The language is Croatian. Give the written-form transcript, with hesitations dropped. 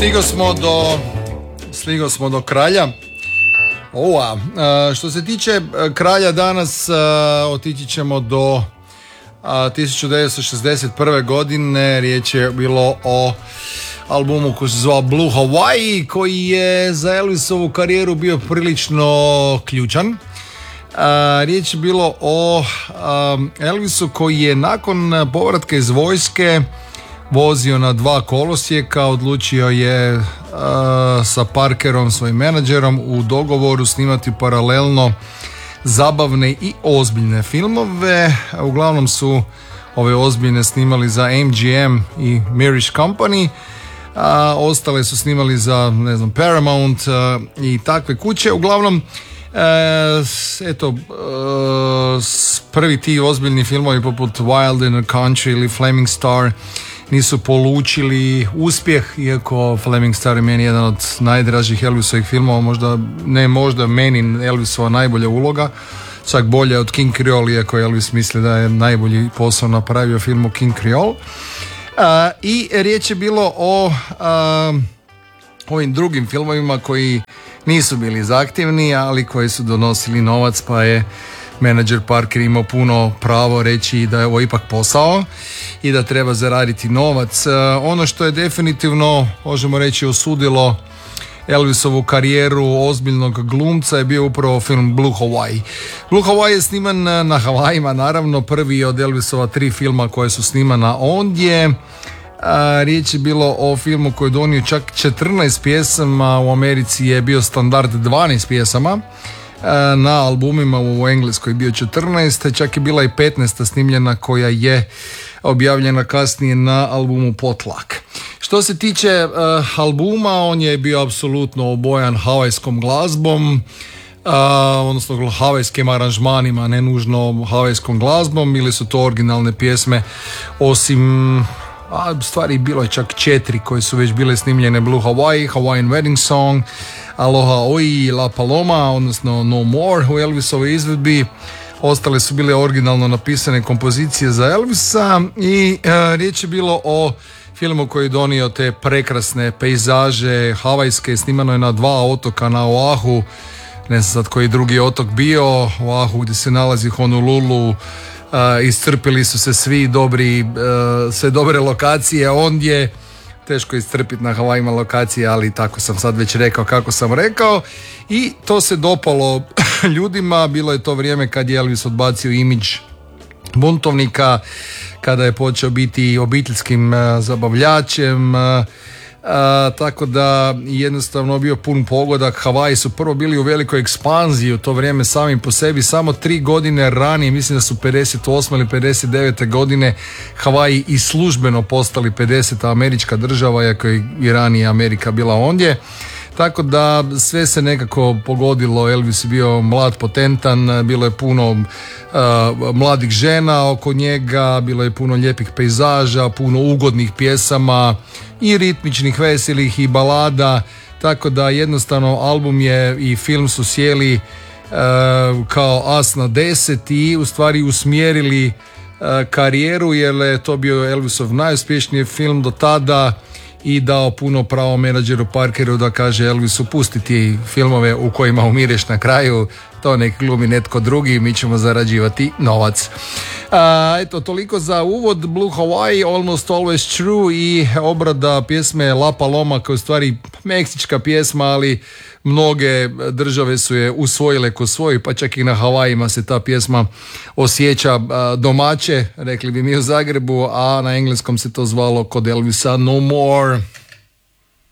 Stigao smo do kralja. Što se tiče kralja danas, otići ćemo do 1961. godine. Riječ je bilo o albumu koji se zvao Blue Hawaii, koji je za Elvisovu karijeru bio prilično ključan. Riječ je bilo o Elvisu koji je nakon povratka iz vojske vozio na 2 kolosijeka. Odlučio je sa Parkerom, svojim menadžerom, u dogovoru snimati paralelno zabavne i ozbiljne filmove. Uglavnom su ove ozbiljne snimali za MGM i Mirish Company, a ostale su snimali za, ne znam, Paramount i takve kuće. Uglavnom, prvi ti ozbiljni filmovi poput Wild in the Country ili Flaming Star nisu polučili uspjeh, iako Flaming Star je meni jedan od najdražih Elvisovih filmova, možda meni Elvisova najbolja uloga, čak bolje od King Creole, iako Elvis misli da je najbolji posao napravio film o King Creole. I riječ je bilo o ovim drugim filmovima koji nisu bili zahtjevni, ali koji su donosili novac, pa je menadžer Parker imao puno pravo reći da je ovo ipak posao i da treba zaraditi novac. Ono što je definitivno, možemo reći, osudilo Elvisovu karijeru ozbiljnog glumca je bio upravo film Blue Hawaii. Blue Hawaii je sniman na Havajima, naravno prvi od Elvisova 3 filma koje su snimana ondje. Riječ je bilo o filmu koji je donio čak 14 pjesama, u Americi je bio standard 12 pjesama, na albumima u Engleskoj je bio 14, čak je bila i 15. snimljena koja je objavljena kasnije na albumu Potluck. Što se tiče albuma, on je bio apsolutno obojan havajskom glazbom, odnosno havajskim aranžmanima, ne nužno havajskom glazbom, ili su to originalne pjesme, osim stvari bilo je čak 4 koje su već bile snimljene: Blue Hawaii, Hawaiian Wedding Song, Aloha Oi, La Paloma, odnosno No More u Elvisovoj izvedbi. Ostale su bile originalno napisane kompozicije za Elvisa i riječ je bilo o filmu koji je donio te prekrasne pejzaže havajske. Snimano je na 2 otoka, na Oahu, ne znam sad koji drugi otok bio, Oahu gdje se nalazi Honolulu. Iscrpili su se sve dobre lokacije ondje. Teško iscrpiti na Havajima lokacije, ali tako sam sad već rekao kako sam rekao, i to se dopalo ljudima. Bilo je to vrijeme kad je Elvis odbacio imidž buntovnika, kada je počeo biti obiteljskim zabavljačem, tako da jednostavno bio pun pogodak. Havaji su prvo bili u velikoj ekspanziji u to vrijeme sami po sebi. Samo 3 godine ranije, mislim da su 58. ili 59. godine Havaji i službeno postali 50. američka država, iako je i ranije Amerika bila ondje. Tako da sve se nekako pogodilo. Elvis je bio mlad, potentan, bilo je puno mladih žena oko njega, bilo je puno lijepih pejzaža, puno ugodnih pjesama i ritmičnih, veselih i balada. Tako da jednostavno album je i film su sjeli kao as na 10 i u stvari usmjerili karijeru, jer je to bio Elvisov najuspješniji film do tada i dao puno pravo menadžeru Parkeru da kaže Elvisu: pusti ti filmove u kojima umireš na kraju, to nek glumi netko drugi, mi ćemo zarađivati novac. Eto, toliko za uvod. Blue Hawaii, Almost Always True i obrada pjesme La Paloma, koja je u stvari meksička pjesma, ali mnoge države su je usvojile ko svoj, pa čak i na Havajima se ta pjesma osjeća domaće, rekli bi mi u Zagrebu, a na engleskom se to zvalo kod Elvisa No More.